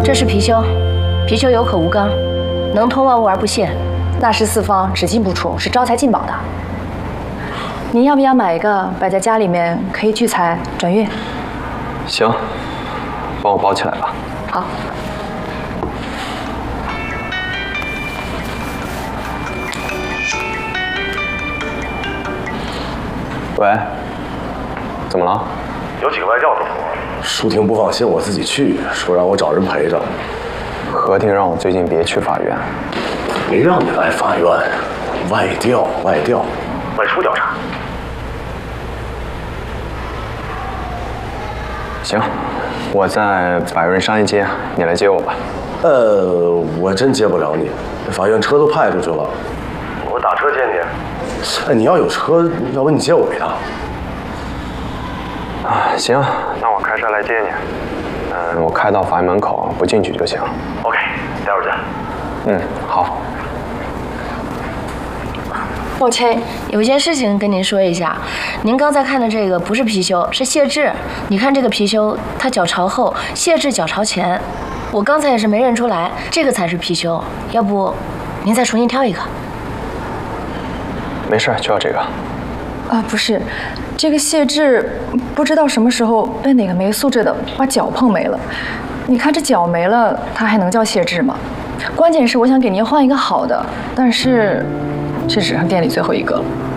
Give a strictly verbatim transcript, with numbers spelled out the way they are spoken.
这是貔貅，貔貅有可无刚，能通万物而不泄。 那是四方，只进不出，是招财进宝的。您要不要买一个摆在家里面，可以聚财转运？ 行，帮我包起来吧。 好。 喂，怎么了？ 有几个外教都说，舒婷不放心我自己去，说让我找人陪着。 何婷让我最近别去法院。 没让你来法院，外调，外调，外出调查。 行，我在百润商业街，你来接我吧。 呃，我真接不了你，法院车都派出去了。我打车接你。哎，你要有车，要不你接我一趟？ 啊，行，那我开车来接你。嗯，我开到法院门口，不进去就行。 OK， 待会儿见。 嗯，好。 抱歉，有一件事情跟您说一下，您刚才看的这个不是貔貅，是谢豸。你看这个貔貅，它脚朝后，谢豸脚朝前。我刚才也是没认出来，这个才是貔貅。要不，您再重新挑一个。 没事，就要这个。 啊，不是，这个谢豸不知道什么时候被哪个没素质的把脚碰没了。你看这脚没了，它还能叫谢豸吗？关键是我想给您换一个好的，但是这只剩店里最后一个了。